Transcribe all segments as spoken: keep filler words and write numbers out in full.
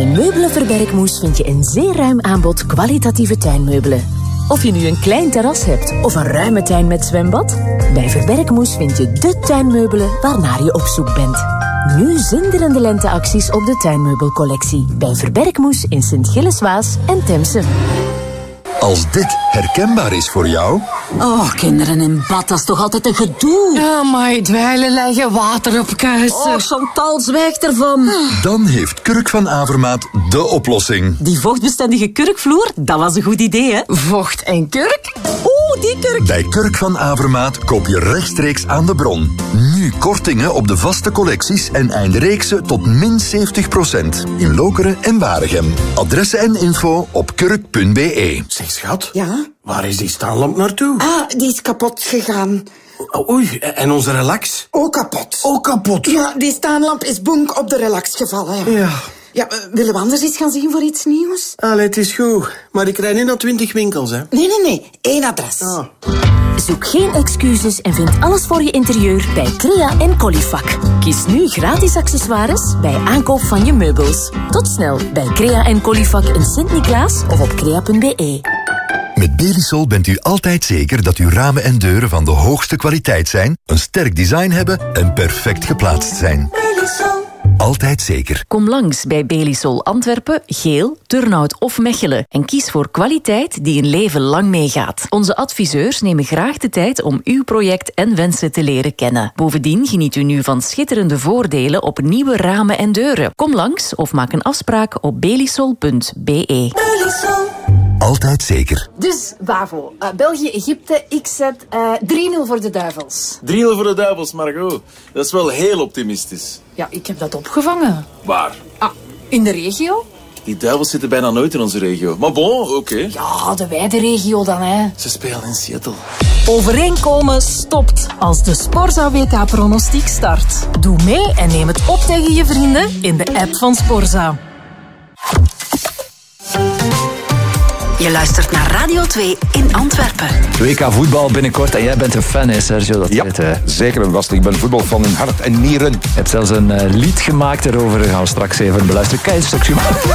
Bij Meubelen Verbergmoes vind je een zeer ruim aanbod kwalitatieve tuinmeubelen. Of je nu een klein terras hebt of een ruime tuin met zwembad, bij Verbergmoes vind je de tuinmeubelen waarnaar je op zoek bent. Nu zinderende lenteacties op de tuinmeubelcollectie bij Verbergmoes in Sint-Gilles-Waas en Temse. Als dit herkenbaar is voor jou... Oh, kinderen in bad, dat is toch altijd een gedoe? Ja, maar dweilen leggen water op kuisen. Oh, Chantal, zwijg ervan. Dan heeft Kurk van Avermaat de oplossing. Die vochtbestendige kurkvloer, dat was een goed idee, hè? Vocht en kurk? Oeh, die kurk. Bij Kurk van Avermaat koop je rechtstreeks aan de bron. Nu kortingen op de vaste collecties en eindreeksen tot min zeventig procent. In Lokeren en Waregem. Adressen en info op kurk punt b e. Zeg, schat. Ja? Waar is die staanlamp naartoe? Ah, die is kapot gegaan. Oei, en onze relax? Ook kapot. Ook kapot? Ja, die staanlamp is bonk op de relax gevallen. Ja. Ja, uh, willen we anders iets gaan zien voor iets nieuws? Allee, het is goed. Maar ik rij nu naar twintig winkels, hè. Nee, nee, nee. Eén adres. Ah. Zoek geen excuses en vind alles voor je interieur bij Crea en Colifac. Kies nu gratis accessoires bij aankoop van je meubels. Tot snel bij Crea en Colifac in Sint-Niklaas of op crea punt b e. Met Belisol bent u altijd zeker dat uw ramen en deuren van de hoogste kwaliteit zijn, een sterk design hebben en perfect geplaatst zijn. Belisol. Altijd zeker. Kom langs bij Belisol Antwerpen, Geel, Turnhout of Mechelen en kies voor kwaliteit die een leven lang meegaat. Onze adviseurs nemen graag de tijd om uw project en wensen te leren kennen. Bovendien geniet u nu van schitterende voordelen op nieuwe ramen en deuren. Kom langs of maak een afspraak op belisol punt b e. Belisol. Altijd zeker. Dus, Bavo, uh, België-Egypte, ik zet uh, drie nul voor de Duivels. drie nul voor de Duivels, Margot. Dat is wel heel optimistisch. Ja, ik heb dat opgevangen. Waar? Ah, in de regio? Die Duivels zitten bijna nooit in onze regio. Maar bon, oké. Okay. Ja, de wijde regio dan, hè. Ze spelen in Seattle. Overeenkomen stopt als de Sporza W K-pronostiek start. Doe mee en neem het op tegen je vrienden in de app van Sporza. Je luistert naar Radio twee in Antwerpen. W K voetbal binnenkort en jij bent een fan, hè, Sergio? Dat ja, weet, uh... zeker en vast. Ik ben voetbalfan in hart en nieren. Je hebt zelfs een uh, lied gemaakt erover. Dat gaan we straks even beluisteren. Kijk, een stukje.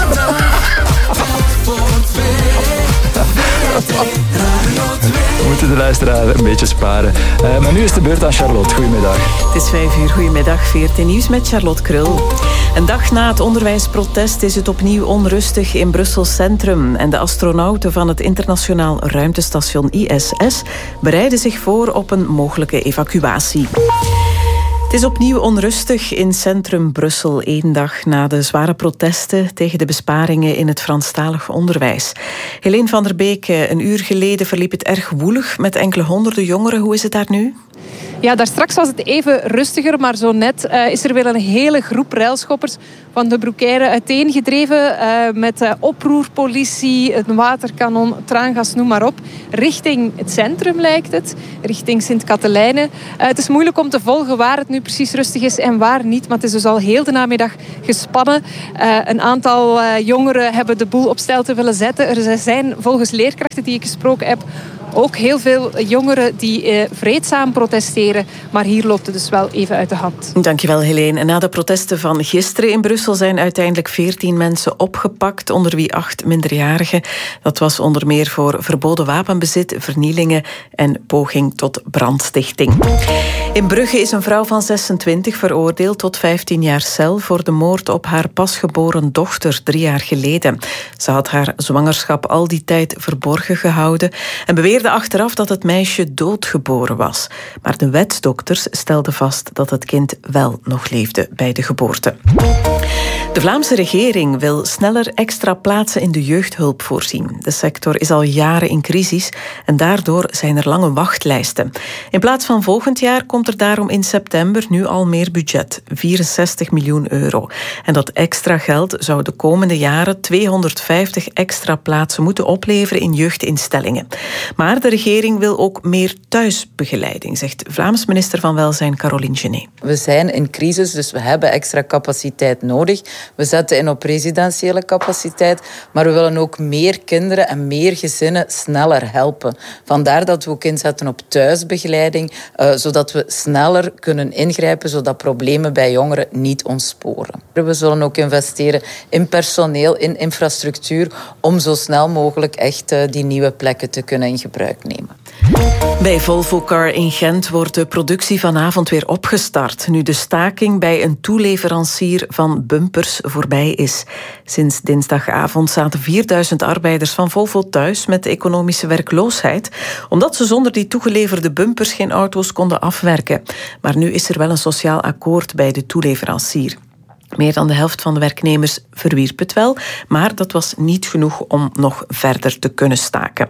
We moeten de luisteraar een beetje sparen. Uh, maar nu is de beurt aan Charlotte. Goedemiddag. Het is vijf uur. Goedemiddag. veertien nieuws met Charlotte Krul. Een dag na het onderwijsprotest is het opnieuw onrustig in Brussel Centrum. En de astronauten van het internationaal ruimtestation I S S bereiden zich voor op een mogelijke evacuatie. Het is opnieuw onrustig in centrum Brussel, één dag na de zware protesten tegen de besparingen in het Franstalig onderwijs. Helene van der Beek, een uur geleden verliep het erg woelig met enkele honderden jongeren. Hoe is het daar nu? Ja, daar straks was het even rustiger, maar zo net uh, is er weer een hele groep railschoppers van de Broekaire uiteengedreven uh, met uh, oproerpolitie, een waterkanon, traangas, noem maar op. Richting het centrum lijkt het, richting Sint-Katelijne. Uh, het is moeilijk om te volgen waar het nu precies rustig is en waar niet, maar het is dus al heel de namiddag gespannen. Uh, een aantal uh, jongeren hebben de boel op stelte willen zetten. Er zijn volgens leerkrachten die ik gesproken heb ook heel veel jongeren die uh, vreedzaam protesteren. Maar hier loopt het dus wel even uit de hand. Dankjewel, Helene. Na de protesten van gisteren in Brussel zijn uiteindelijk veertien mensen opgepakt, onder wie acht minderjarigen. Dat was onder meer voor verboden wapenbezit, vernielingen en poging tot brandstichting. In Brugge is een vrouw van zesentwintig veroordeeld tot vijftien jaar cel voor de moord op haar pasgeboren dochter drie jaar geleden. Ze had haar zwangerschap al die tijd verborgen gehouden en beweerde achteraf dat het meisje doodgeboren was. Maar de wetsdokters stelden vast dat het kind wel nog leefde bij de geboorte. De Vlaamse regering wil sneller extra plaatsen in de jeugdhulp voorzien. De sector is al jaren in crisis en daardoor zijn er lange wachtlijsten. In plaats van volgend jaar komt er daarom in september nu al meer budget, vierenzestig miljoen euro. En dat extra geld zou de komende jaren tweehonderdvijftig extra plaatsen moeten opleveren in jeugdinstellingen. Maar de regering wil ook meer thuisbegeleiding, zegt Vlaams minister van Welzijn Caroline Genet. We zijn in crisis, dus we hebben extra capaciteit nodig. We zetten in op residentiële capaciteit, maar we willen ook meer kinderen en meer gezinnen sneller helpen. Vandaar dat we ook inzetten op thuisbegeleiding, uh, zodat we sneller kunnen ingrijpen, zodat problemen bij jongeren niet ontsporen. We zullen ook investeren in personeel, in infrastructuur, om zo snel mogelijk echt uh, die nieuwe plekken te kunnen in gebruik nemen. Bij Volvo Car in Gent wordt de productie vanavond weer opgestart, nu de staking bij een toeleverancier van bumpers voorbij is. Sinds dinsdagavond zaten vierduizend arbeiders van Volvo thuis met economische werkloosheid, omdat ze zonder die toegeleverde bumpers geen auto's konden afwerken. Maar nu is er wel een sociaal akkoord bij de toeleverancier. Meer dan de helft van de werknemers verwierp het wel, maar dat was niet genoeg om nog verder te kunnen staken.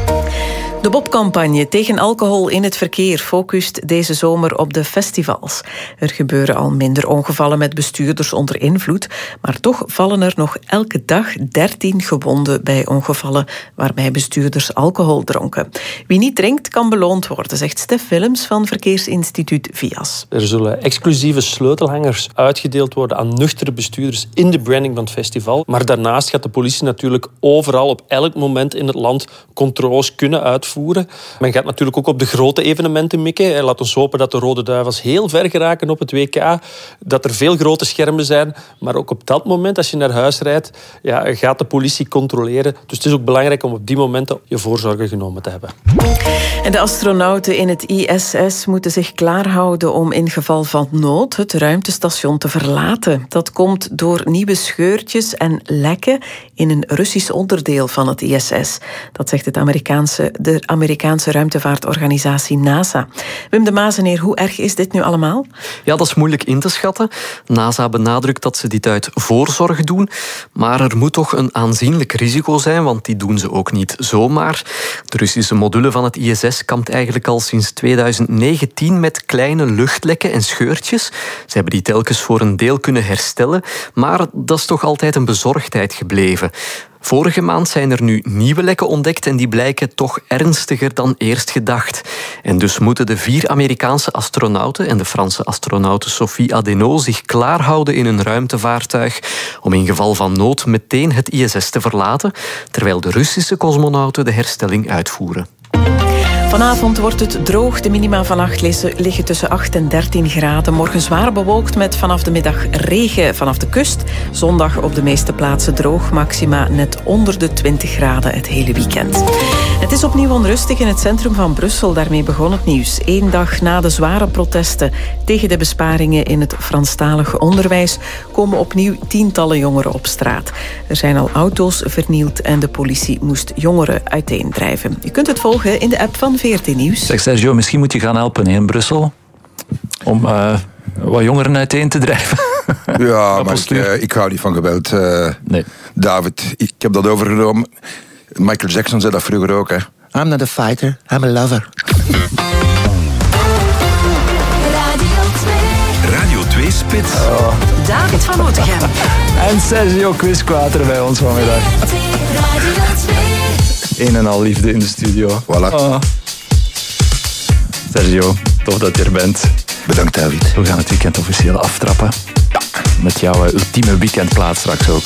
De Bob-campagne tegen alcohol in het verkeer focust deze zomer op de festivals. Er gebeuren al minder ongevallen met bestuurders onder invloed, maar toch vallen er nog elke dag dertien gewonden bij ongevallen waarbij bestuurders alcohol dronken. Wie niet drinkt kan beloond worden, zegt Stef Willems van Verkeersinstituut V I A S. Er zullen exclusieve sleutelhangers uitgedeeld worden aan nuchtere bestuurders in de branding van het festival. Maar daarnaast gaat de politie natuurlijk overal op elk moment in het land controles kunnen uitvoeren. Men gaat natuurlijk ook op de grote evenementen mikken. Laat ons hopen dat de Rode Duivels heel ver geraken op het W K. Dat er veel grote schermen zijn. Maar ook op dat moment, als je naar huis rijdt, ja, gaat de politie controleren. Dus het is ook belangrijk om op die momenten je voorzorgen genomen te hebben. En de astronauten in het I S S moeten zich klaarhouden om in geval van nood het ruimtestation te verlaten. Dat komt door nieuwe scheurtjes en lekken in een Russisch onderdeel van het I S S. Dat zegt het Amerikaanse, de Amerikaanse ruimtevaartorganisatie NASA. Wim de Mazeneer, hoe erg is dit nu allemaal? Ja, dat is moeilijk in te schatten. NASA benadrukt dat ze dit uit voorzorg doen. Maar er moet toch een aanzienlijk risico zijn, want die doen ze ook niet zomaar. De Russische module van het I S S kampt eigenlijk al sinds tweeduizend negentien met kleine luchtlekken en scheurtjes. Ze hebben die telkens voor een deel kunnen herstellen, maar dat is toch altijd een bezorgdheid gebleven. Vorige maand zijn er nu nieuwe lekken ontdekt en die blijken toch ernstiger dan eerst gedacht. En dus moeten de vier Amerikaanse astronauten en de Franse astronaute Sophie Adenau zich klaarhouden in een ruimtevaartuig om in geval van nood meteen het I S S te verlaten, terwijl de Russische cosmonauten de herstelling uitvoeren. Vanavond wordt het droog. De minima vannacht liggen tussen acht en dertien graden. Morgen zwaar bewolkt met vanaf de middag regen vanaf de kust. Zondag op de meeste plaatsen droog. Maxima net onder de twintig graden het hele weekend. Het is opnieuw onrustig in het centrum van Brussel. Daarmee begon het nieuws. Eén dag na de zware protesten tegen de besparingen in het Franstalige onderwijs komen opnieuw tientallen jongeren op straat. Er zijn al auto's vernield en de politie moest jongeren uiteendrijven. Je kunt het volgen in de app van V R T Nieuws. Zeg Sergio, misschien moet je gaan helpen in Brussel om uh, wat jongeren uiteen te drijven. Ja, maar ik, uh, ik hou niet van geweld. Uh, nee. David, ik heb dat overgenomen. Michael Jackson zei dat vroeger ook. Hè. I'm not a fighter, I'm a lover. Radio twee Spits. Oh. David van Oetegem. En Sergio Quisquater bij ons vanmiddag. Een en al liefde in de studio. Voilà. Oh. Sergio, tof dat je er bent. Bedankt, David. We gaan het weekend officieel aftrappen. Ja. Met jouw ultieme weekendplaat straks ook.